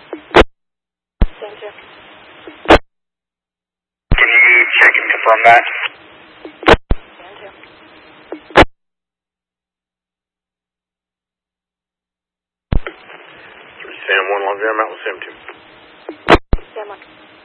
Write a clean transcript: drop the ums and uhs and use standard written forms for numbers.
Sam 2. Can you check and confirm that? Sam 2. Sam 1 Long Bear, Mount with Sam 2. Sam 1.